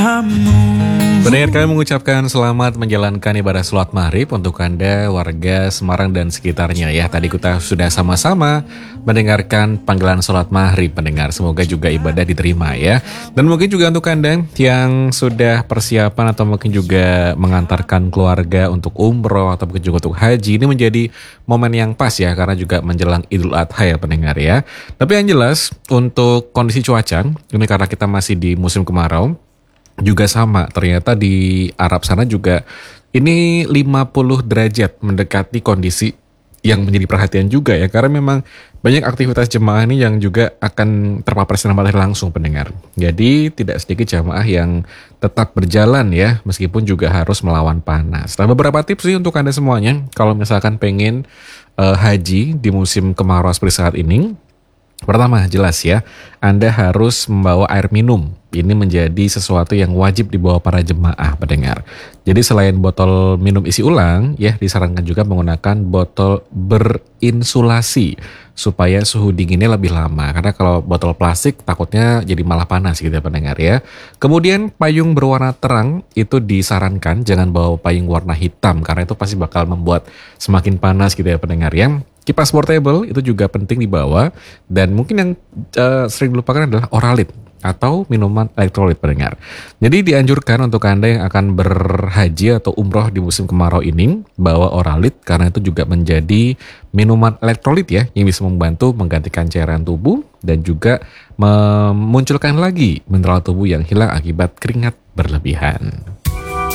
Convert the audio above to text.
Pendengar, kami mengucapkan selamat menjalankan ibadah sholat maghrib untuk Anda warga Semarang dan sekitarnya ya. Tadi kita sudah sama-sama mendengarkan panggilan sholat maghrib pendengar. Semoga juga ibadah diterima ya. Dan mungkin juga untuk Anda yang sudah persiapan atau mungkin juga mengantarkan keluarga untuk umroh atau mungkin juga untuk haji. Ini menjadi momen yang pas ya, karena juga menjelang Idul Adha ya pendengar ya. Tapi yang jelas untuk kondisi cuaca, ini karena kita masih di musim kemarau, juga sama, ternyata di Arab sana juga ini 50 derajat, mendekati kondisi yang menjadi perhatian juga ya. Karena memang banyak aktivitas jemaah ini yang juga akan terpapar sinar matahari langsung pendengar. Jadi tidak sedikit jemaah yang tetap berjalan ya, meskipun juga harus melawan panas. Nah, beberapa tips sih untuk Anda semuanya, kalau misalkan pengen haji di musim kemarau seperti saat ini. Pertama, jelas ya, Anda harus membawa air minum. Ini menjadi sesuatu yang wajib dibawa para jemaah pendengar. Jadi selain botol minum isi ulang, ya disarankan juga menggunakan botol berinsulasi supaya suhu dinginnya lebih lama. Karena kalau botol plastik takutnya jadi malah panas gitu ya pendengar ya. Kemudian payung berwarna terang itu disarankan, jangan bawa payung warna hitam karena itu pasti bakal membuat semakin panas gitu ya pendengar ya. Kipas portable itu juga penting dibawa, dan mungkin yang sering dilupakan adalah Oralit atau minuman elektrolit pendengar. Jadi dianjurkan untuk Anda yang akan berhaji atau umroh di musim kemarau ini bawa Oralit, karena itu juga menjadi minuman elektrolit ya yang bisa membantu menggantikan cairan tubuh dan juga memunculkan lagi mineral tubuh yang hilang akibat keringat berlebihan.